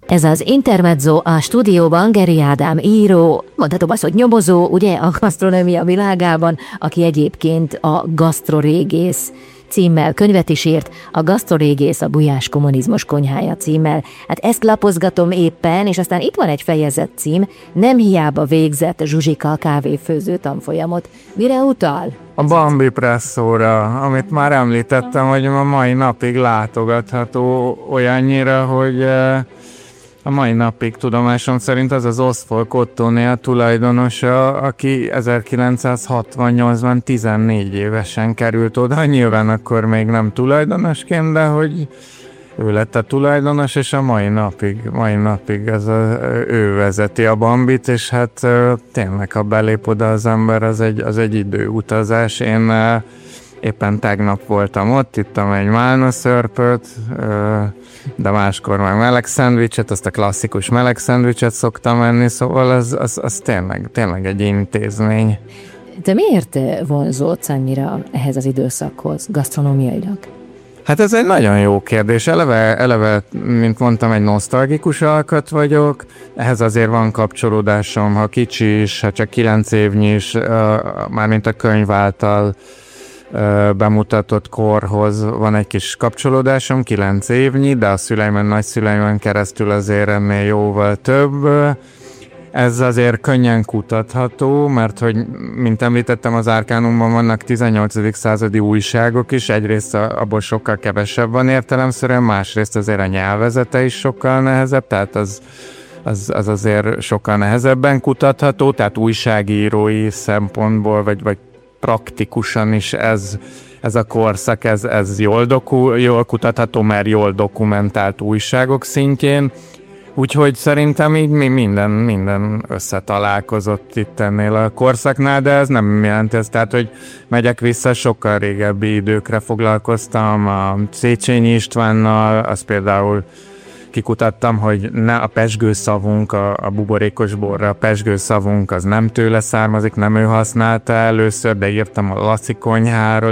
Ez az Intermezzo, a stúdióban Geri Ádám író, mondhatom azt, hogy nyomozó, ugye, a gasztronómia világában, aki egyébként a Gasztrorégész címmel könyvet is írt, a Gasztrorégész a Bujás kommunizmus konyhája címmel. Hát ezt lapozgatom éppen, és aztán itt van egy fejezet cím, nem hiába végzett Zsuzsika kávéfőző tanfolyamot. Mire utal? A Bambi Presszóra, amit már említettem, hogy a mai napig látogatható olyannyira, hogy a mai napig tudomásom szerint az Ostfold Kottóné tulajdonosa, aki 1968-ban 14 évesen került oda, nyilván akkor még nem tulajdonosként, de hogy ő lett a tulajdonos, és a mai napig ő vezeti a Bambit, és hát tényleg, ha belép oda az ember, az egy időutazás. Én éppen tegnap voltam ott, ittam egy málnaszörpöt, de máskor meg meleg szendvicset, azt a klasszikus meleg szendvicset szoktam enni, szóval az tényleg egy intézmény. Te miért vonzódsz annyira ehhez az időszakhoz, gasztronómiailag? Hát ez egy nagyon jó kérdés. Eleve, mint mondtam, egy nosztalgikus alkat vagyok. Ehhez azért van kapcsolódásom, ha kicsi is, ha csak 9 évnyi is, mármint a könyv által bemutatott korhoz van egy kis kapcsolódásom, 9 évnyi, de a szüleimen, nagyszüleimen keresztül azért ennél jóval több. Ez azért könnyen kutatható, mert hogy, mint említettem, az Arcanumban vannak 18. századi újságok is, egyrészt abból sokkal kevesebb van értelemszerűen, másrészt azért a nyelvezete is sokkal nehezebb, tehát az azért sokkal nehezebben kutatható, tehát újságírói szempontból, vagy praktikusan is ez a korszak, ez jól kutatható, mert jól dokumentált újságok szintjén. Úgyhogy szerintem így minden összetalálkozott itt ennél a korszaknál, de ez nem jelenti ezt, tehát, hogy megyek vissza, sokkal régebbi időkre foglalkoztam, a Széchenyi Istvánnal, azt például kikutattam, hogy a pezsgőszavunk, a buborékos borra, a pezsgőszavunk az nem tőle származik, nem ő használta először, de írtam a Laci konyháról